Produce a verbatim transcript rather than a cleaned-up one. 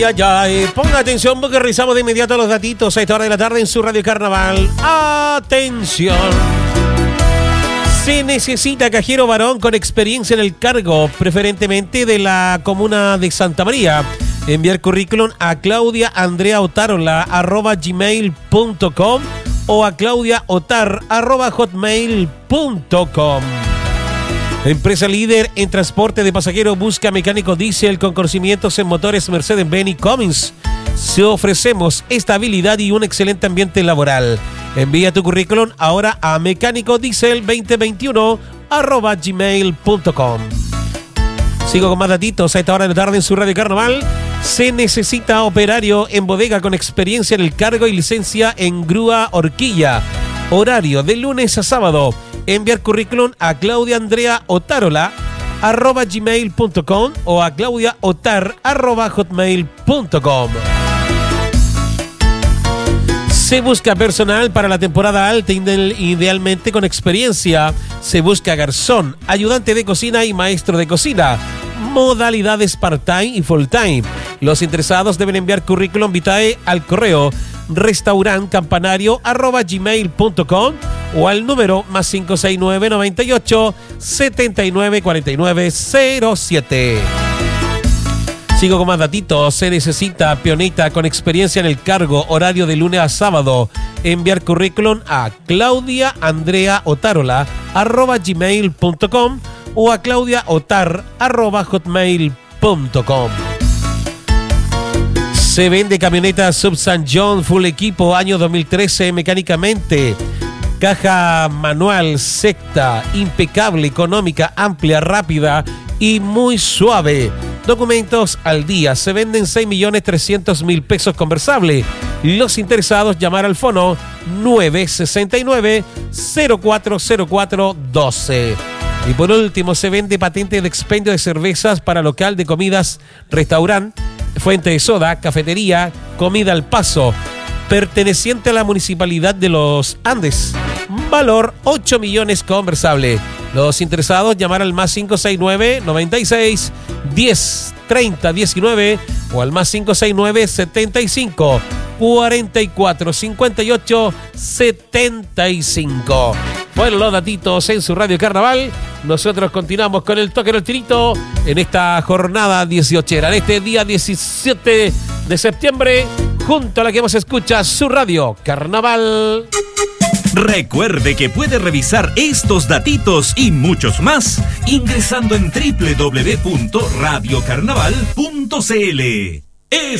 Ya, ya, eh, ponga atención porque revisamos de inmediato los datitos a esta hora de la tarde en su Radio Carnaval. ¡Atención! Se necesita cajero varón con experiencia en el cargo, preferentemente de la comuna de Santa María. Enviar currículum a Claudia Andrea Otarola arroba gmail punto com o a Claudia Otar arroba hotmail punto com. Empresa líder en transporte de pasajeros busca mecánico diésel con conocimientos en motores Mercedes-Benz y Cummins. Se ofrecemos estabilidad y un excelente ambiente laboral. Envía tu currículum ahora a mecánico diésel veinte veintiuno arroba gmail punto com. Sigo con más datitos a esta hora de la tarde en su Radio Carnaval. Se necesita operario en bodega con experiencia en el cargo y licencia en grúa horquilla. Horario de lunes a sábado. Enviar currículum a Claudia Andrea Otarola arroba gmail punto com o a Claudia Otar arroba hotmail punto com. Se busca personal para la temporada alta, idealmente con experiencia. Se busca garzón, ayudante de cocina y maestro de cocina. Modalidades part-time y full-time. Los interesados deben enviar currículum vitae al correo restaurantcampanario arroba gmail punto com o al número más cinco seis nueve noventa y ocho setenta y nueve cuarenta y nueve cero siete. Sigo con más datitos. Se necesita pioneta con experiencia en el cargo, horario de lunes a sábado. Enviar currículum a Claudia Andrea Otarola arroba gmail punto com o a Claudia Otar arroba hotmail punto com. Se vende camioneta Sub San John full equipo año dos mil trece mecánicamente. Caja manual, secta, impecable, económica, amplia, rápida y muy suave. Documentos al día. Se venden seis millones trescientos mil pesos conversable. Los interesados llamar al fono nueve sesenta y nueve cero cuatro cero cuatro doce. Y por último, se vende patente de expendio de cervezas para local de comidas, restaurante, fuente de soda, cafetería, comida al paso, perteneciente a la Municipalidad de Los Andes. Valor ocho millones conversable. Los interesados llamar al más cinco seis nueve noventa y seis diez treinta diecinueve o al más cinco seis nueve setenta y cinco cuarenta y cuatro cincuenta y ocho setenta y cinco. Bueno, los datitos en su Radio Carnaval. Nosotros continuamos con el toque del tirito en esta jornada dieciochera, en este día diecisiete de septiembre, junto a la que más escucha su Radio Carnaval. Recuerde que puede revisar estos datitos y muchos más ingresando en doble u doble u doble u punto radio carnaval punto c l. Es